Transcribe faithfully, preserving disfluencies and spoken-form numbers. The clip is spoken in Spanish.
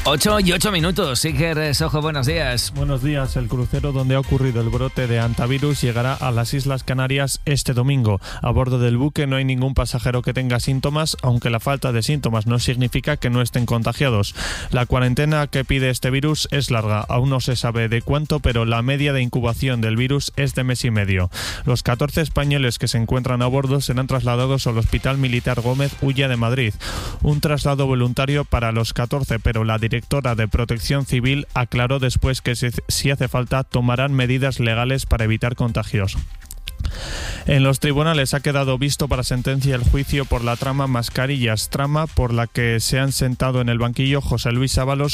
ocho y ocho minutos. Iker Sojo, buenos días. Buenos días. El crucero donde ha ocurrido el brote de hantavirus llegará a las Islas Canarias este domingo. A bordo del buque no hay ningún pasajero que tenga síntomas, aunque la falta de síntomas no significa que no estén contagiados. La cuarentena que pide este virus es larga. Aún no se sabe de cuánto, pero la media de incubación del virus es de mes y medio. Los catorce españoles que se encuentran a bordo serán trasladados al Hospital Militar Gómez Ulla de Madrid. Un traslado voluntario para los catorce, pero la dirección La directora de Protección Civil aclaró después que si, si hace falta tomarán medidas legales para evitar contagios. En los tribunales ha quedado visto para sentencia el juicio por la trama Mascarillas, trama por la que se han sentado en el banquillo José Luis Ábalos,